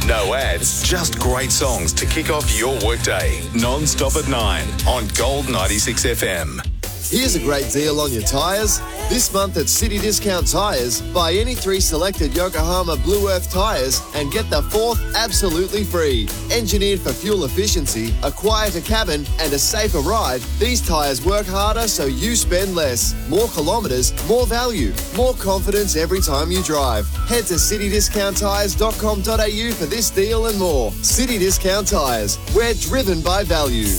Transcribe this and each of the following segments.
No ads, just great songs to kick off your workday. Non-stop at 9 on Gold 96 FM. Here's a great deal on your tyres. This month at City Discount Tyres, buy any 3 selected Yokohama Blue Earth tyres and get the 4th absolutely free. Engineered for fuel efficiency, a quieter cabin and a safer ride, these tyres work harder so you spend less. More kilometres, more value, more confidence every time you drive. Head to citydiscounttyres.com.au for this deal and more. City Discount Tyres, we're driven by value.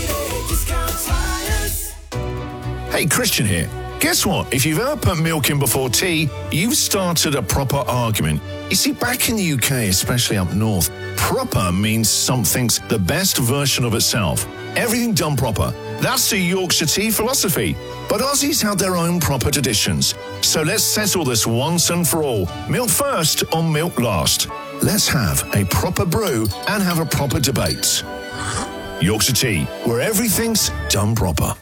Hey, Christian here. Guess what? If you've ever put milk in before tea, you've started a proper argument. You see, back in the UK, especially up north, proper means something's the best version of itself. Everything done proper. That's the Yorkshire tea philosophy. But Aussies have their own proper traditions. So let's settle this once and for all. Milk first or milk last? Let's have a proper brew and have a proper debate. Yorkshire tea, where everything's done proper.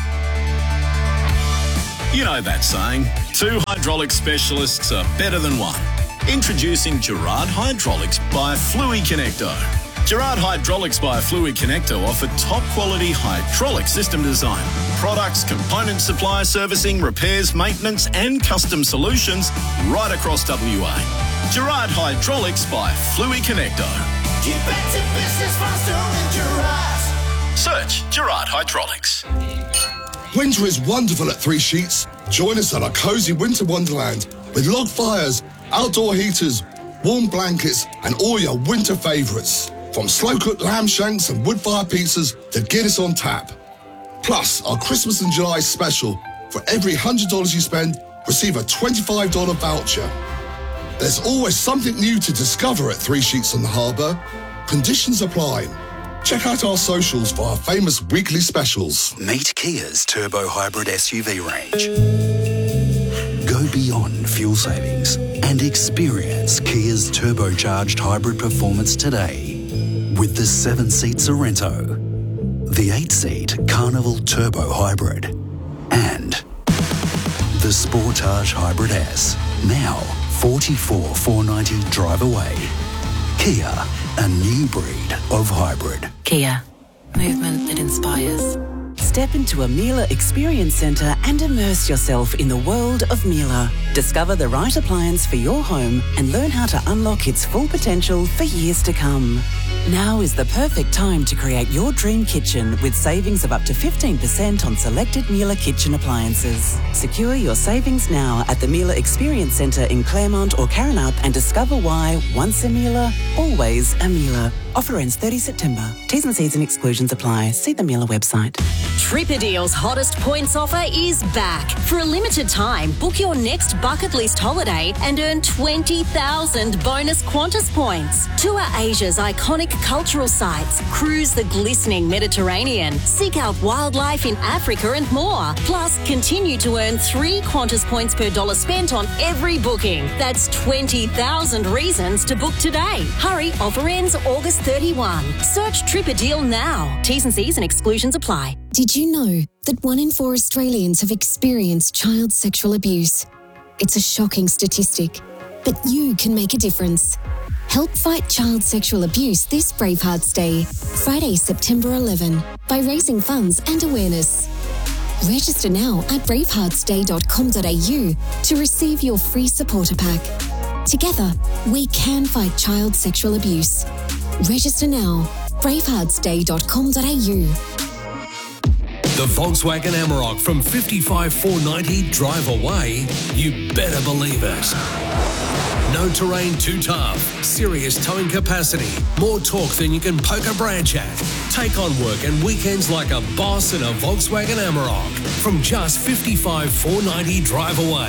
You know that saying, 2 hydraulic specialists are better than 1. Introducing Gerard Hydraulics by Fluid Connecto. Gerard Hydraulics by Fluid Connecto offer top quality hydraulic system design, products, component supply, servicing, repairs, maintenance and custom solutions right across WA. Gerard Hydraulics by Fluid Connecto. Get back to business faster with Gerard. Search Gerard Hydraulics. Winter is wonderful at Three Sheets. Join us at our cosy winter wonderland with log fires, outdoor heaters, warm blankets and all your winter favourites. From slow-cooked lamb shanks and wood-fire pizzas to Guinness on tap. Plus, our Christmas and July special. For every $100 you spend, receive a $25 voucher. There's always something new to discover at Three Sheets on the Harbour. Conditions apply. Check out our socials for our famous weekly specials. Meet Kia's Turbo Hybrid SUV range. Go beyond fuel savings and experience Kia's turbocharged hybrid performance today with the 7-seat Sorento, the 8-seat Carnival Turbo Hybrid, and the Sportage Hybrid S. Now, $44,490 drive away. Kia, a new breed of hybrid. Kia, movement that inspires. Step into a Miele Experience Centre and immerse yourself in the world of Miele. Discover the right appliance for your home and learn how to unlock its full potential for years to come. Now is the perfect time to create your dream kitchen with savings of up to 15% on selected Miele kitchen appliances. Secure your savings now at the Miele Experience Centre in Claremont or Karrinyup and discover why once a Miele, always a Miele. Offer ends 30 September. T's and C's and exclusions apply. See the Miele website. Tripperdeal's hottest points offer is back. For a limited time, book your next bucket list holiday and earn 20,000 bonus Qantas points. Tour Asia's iconic cultural sites, cruise the glistening Mediterranean, seek out wildlife in Africa and more. Plus, continue to earn 3 Qantas points per dollar spent on every booking. That's 20,000 reasons to book today. Hurry, offer ends August 31. Search Tripperdeal now. T's and C's and exclusions apply. Did you know that 1 in 4 Australians have experienced child sexual abuse? It's a shocking statistic, but you can make a difference. Help fight child sexual abuse this Bravehearts Day, Friday, September 11, by raising funds and awareness. Register now at braveheartsday.com.au to receive your free supporter pack. Together, we can fight child sexual abuse. Register now, braveheartsday.com.au. The Volkswagen Amarok from 55,490 drive away. You better believe it. No terrain too tough. Serious towing capacity. More torque than you can poke a branch at. Take on work and weekends like a boss in a Volkswagen Amarok. From just 55,490 drive away.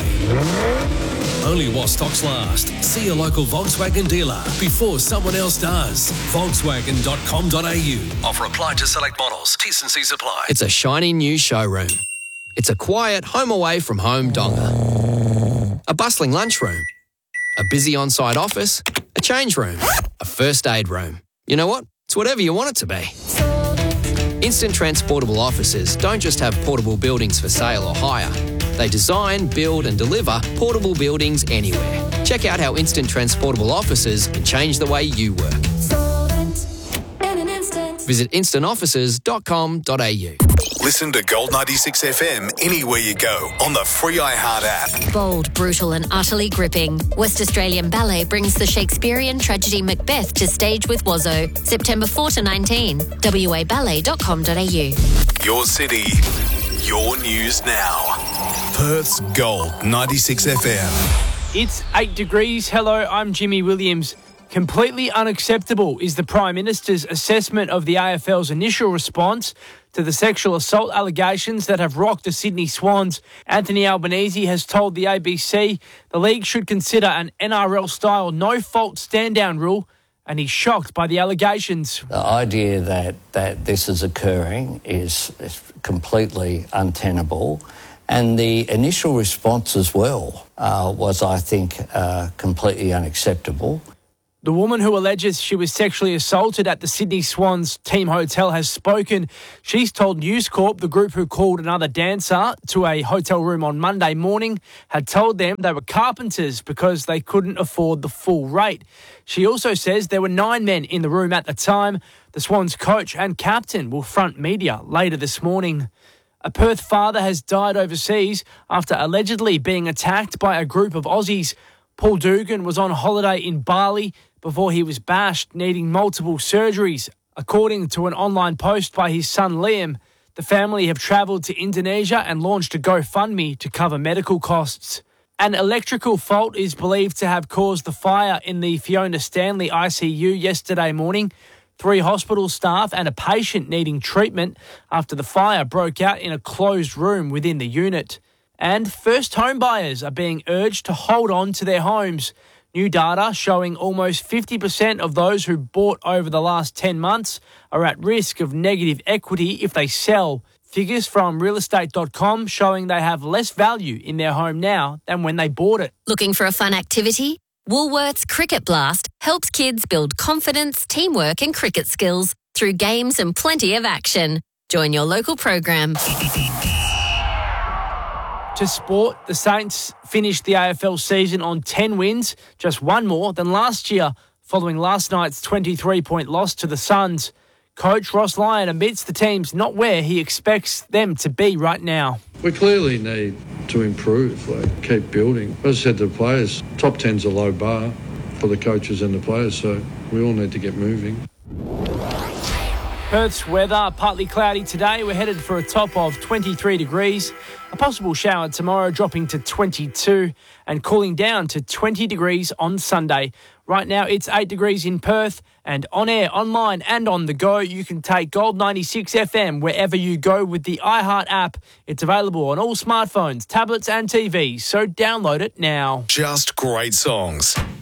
Only while stocks last. See your local Volkswagen dealer before someone else does. Volkswagen.com.au. Offer applied to select models. T's and C's apply. It's a shiny new showroom. It's a quiet home away from home donga. A bustling lunchroom. A busy on-site office. A change room. A first aid room. You know what? It's whatever you want it to be. Instant transportable offices don't just have portable buildings for sale or hire. They design, build and deliver portable buildings anywhere. Check out how Instant Transportable Offices can change the way you work. Visit instantoffices.com.au. Listen to Gold 96 FM anywhere you go on the free iHeart app. Bold, brutal and utterly gripping. West Australian Ballet brings the Shakespearean tragedy Macbeth to stage with Wazzo, September 4 to 19. waballet.com.au. Your city, your news now. Perth's Gold 96 FM. It's 8 degrees. Hello, I'm Jimmy Williams. Completely unacceptable is the Prime Minister's assessment of the AFL's initial response to the sexual assault allegations that have rocked the Sydney Swans. Anthony Albanese has told the ABC the league should consider an NRL-style no-fault stand-down rule, and he's shocked by the allegations. The idea that this is occurring is completely untenable. And the initial response as well was, I think, completely unacceptable. The woman who alleges she was sexually assaulted at the Sydney Swans team hotel has spoken. She's told News Corp the group who called another dancer to a hotel room on Monday morning had told them they were carpenters because they couldn't afford the full rate. She also says there were 9 men in the room at the time. The Swans coach and captain will front media later this morning. A Perth father has died overseas after allegedly being attacked by a group of Aussies. Paul Dugan was on holiday in Bali before he was bashed, needing multiple surgeries. According to an online post by his son Liam, the family have travelled to Indonesia and launched a GoFundMe to cover medical costs. An electrical fault is believed to have caused the fire in the Fiona Stanley ICU yesterday morning. 3 hospital staff and a patient needing treatment after the fire broke out in a closed room within the unit. And first home buyers are being urged to hold on to their homes. New data showing almost 50% of those who bought over the last 10 months are at risk of negative equity if they sell. Figures from realestate.com showing they have less value in their home now than when they bought it. Looking for a fun activity? Woolworths Cricket Blast helps kids build confidence, teamwork and cricket skills through games and plenty of action. Join your local program. To sport, the Saints finished the AFL season on 10 wins, just 1 more than last year, following last night's 23-point loss to the Suns. Coach Ross Lyon admits the team's not where he expects them to be right now. We clearly need to improve, keep building. As I said to the players, top 10's a low bar for the coaches and the players, so we all need to get moving. Perth's weather, partly cloudy today. We're headed for a top of 23 degrees. A possible shower tomorrow, dropping to 22 and cooling down to 20 degrees on Sunday. Right now, it's 8 degrees in Perth, and on air, online and on the go, you can take Gold 96 FM wherever you go with the iHeart app. It's available on all smartphones, tablets and TVs, so download it now. Just great songs.